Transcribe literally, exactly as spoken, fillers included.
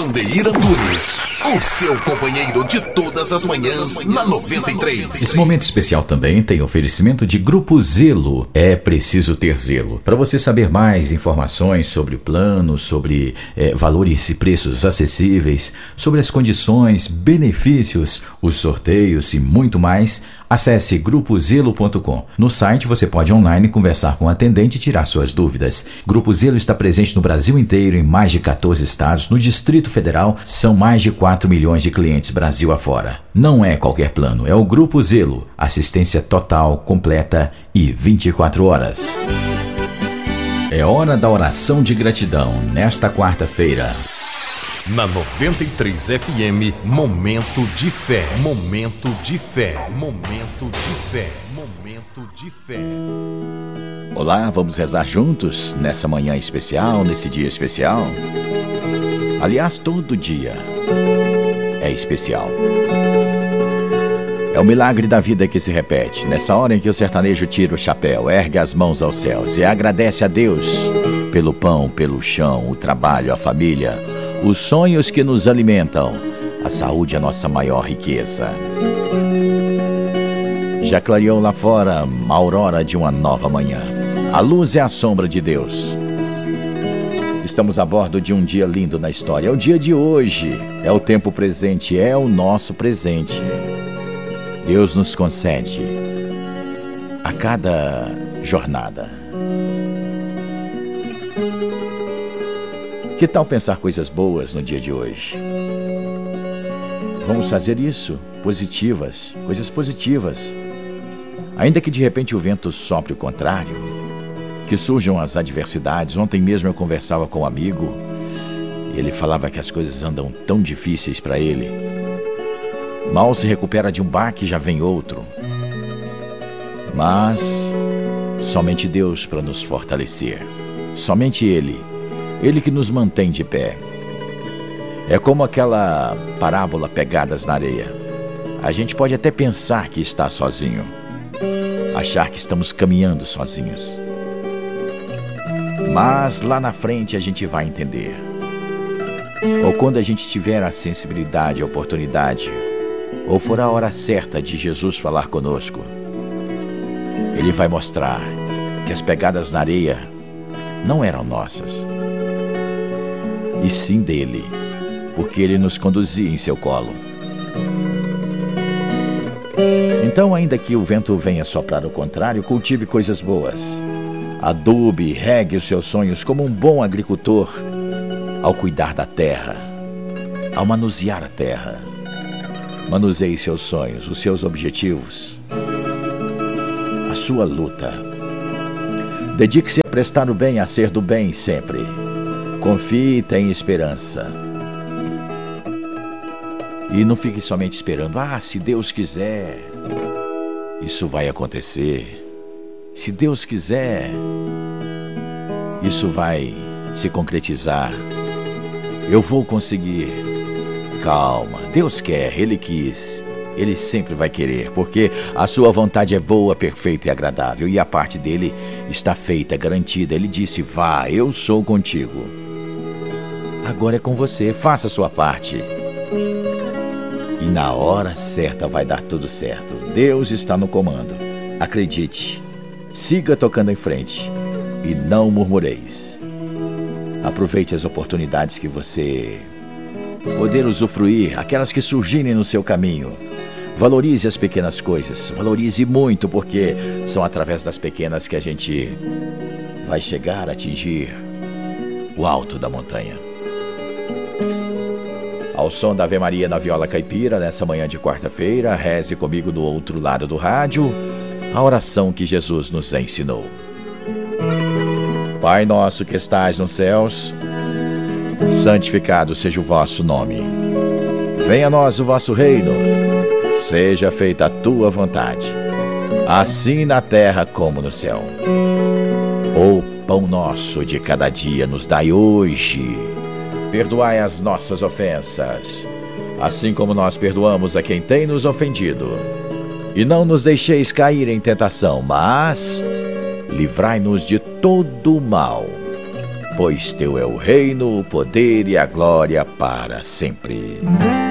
Vandeir Antunes, o seu companheiro de todas as manhãs na noventa e três. Esse momento especial também tem oferecimento de Grupo Zelo. É preciso ter zelo. Para você saber mais informações sobre planos, sobre é, valores e preços acessíveis, sobre as condições, benefícios, os sorteios e muito mais, acesse grupo zelo ponto com. No site você pode online conversar com o atendente e tirar suas dúvidas. Grupo Zelo está presente no Brasil inteiro, em mais de quatorze estados. No Distrito Federal são mais de quatro milhões de clientes Brasil afora. Não é qualquer plano, é o Grupo Zelo. Assistência total, completa e vinte e quatro horas. É hora da oração de gratidão nesta quarta-feira. Na noventa e três F M, Momento de Fé. Momento de Fé. Momento de Fé. Momento de Fé. Olá, vamos rezar juntos nessa manhã especial, nesse dia especial? Aliás, todo dia é especial. É o milagre da vida que se repete. Nessa hora em que o sertanejo tira o chapéu, ergue as mãos aos céus e agradece a Deus pelo pão, pelo chão, o trabalho, a família, os sonhos que nos alimentam. A saúde é a nossa maior riqueza. Já clareou lá fora a aurora de uma nova manhã. A luz é a sombra de Deus. Estamos a bordo de um dia lindo na história. É o dia de hoje. É o tempo presente. É o nosso presente. Deus nos concede a cada jornada. Que tal pensar coisas boas no dia de hoje? Vamos fazer isso, positivas, coisas positivas. Ainda que de repente o vento sopre o contrário, que surjam as adversidades. Ontem mesmo eu conversava com um amigo e ele falava que as coisas andam tão difíceis para ele. Mal se recupera de um baque, já vem outro. Mas somente Deus para nos fortalecer. Somente Ele. Ele que nos mantém de pé. É como aquela parábola Pegadas na Areia. A gente pode até pensar que está sozinho, achar que estamos caminhando sozinhos. Mas lá na frente a gente vai entender. Ou quando a gente tiver a sensibilidade, a oportunidade, ou for a hora certa de Jesus falar conosco, Ele vai mostrar que as pegadas na areia não eram nossas, e sim dele, porque Ele nos conduzia em seu colo. Então, ainda que o vento venha soprar o contrário, cultive coisas boas. Adobe, regue os seus sonhos como um bom agricultor, ao cuidar da terra, ao manusear a terra. Manuseie seus sonhos, os seus objetivos, a sua luta. Dedique-se a prestar o bem, a ser do bem sempre. Confie e tenha esperança. E não fique somente esperando. Ah, se Deus quiser, isso vai acontecer. Se Deus quiser, isso vai se concretizar. Eu vou conseguir. Calma, Deus quer, Ele quis, Ele sempre vai querer, porque a sua vontade é boa, perfeita e agradável, e a parte dele está feita, garantida. Ele disse: vá, eu sou contigo. Agora é com você, faça a sua parte. E na hora certa vai dar tudo certo. Deus está no comando. Acredite, siga tocando em frente e não murmureis. Aproveite as oportunidades que você poder usufruir, aquelas que surgirem no seu caminho. Valorize as pequenas coisas, valorize muito, porque são através das pequenas que a gente vai chegar a atingir o alto da montanha. Ao som da Ave Maria na viola caipira, nessa manhã de quarta-feira, reze comigo do outro lado do rádio a oração que Jesus nos ensinou. Pai nosso que estais nos céus, santificado seja o vosso nome. Venha a nós o vosso reino. Seja feita a tua vontade, assim na terra como no céu. O pão nosso de cada dia nos dai hoje. Perdoai as nossas ofensas, assim como nós perdoamos a quem tem nos ofendido. E não nos deixeis cair em tentação, mas livrai-nos de todo o mal. pois teu é o reino, o poder e a glória para sempre.